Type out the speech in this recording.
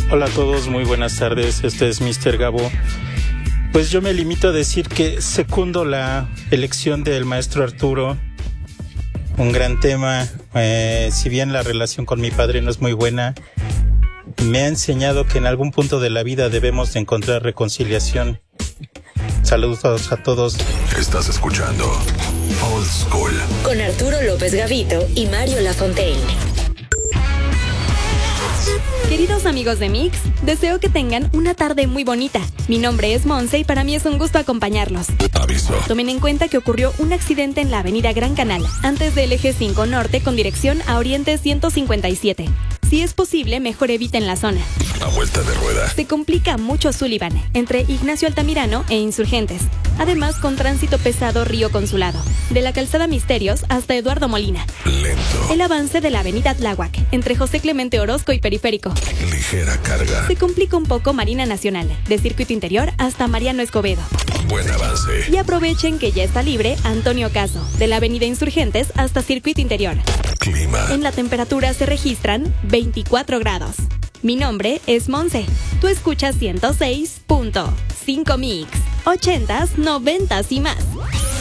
Hola a todos, muy buenas tardes, este es Mr. Gabo. Pues yo me limito a decir que secundo la elección del maestro Arturo, un gran tema, si bien la relación con mi padre no es muy buena, me ha enseñado que en algún punto de la vida debemos de encontrar reconciliación. Saludos a todos. Estás escuchando Old School con Arturo López Gavito y Mario Lafontaine. Queridos amigos de Mix, deseo que tengan una tarde muy bonita. Mi nombre es Monse y para mí es un gusto acompañarlos. Aviso. Tomen en cuenta que ocurrió un accidente en la avenida Gran Canal, antes del eje 5 Norte con dirección a Oriente 157. Si es posible, mejor eviten la zona. A vuelta de rueda. Se complica mucho Sullivan, entre Ignacio Altamirano e Insurgentes. Además, con tránsito pesado Río Consulado, de la calzada Misterios hasta Eduardo Molina. Lento. El avance de la avenida Tláhuac, entre José Clemente Orozco y Periférico. Ligera carga. Se complica un poco Marina Nacional, de Circuito Interior hasta Mariano Escobedo. Buen avance. Y aprovechen que ya está libre Antonio Caso, de la avenida Insurgentes hasta Circuito Interior. Clima. En la temperatura se registran 24 grados. Mi nombre es Monse. Tú escuchas 106.5 Mix. 80s, 90s y más.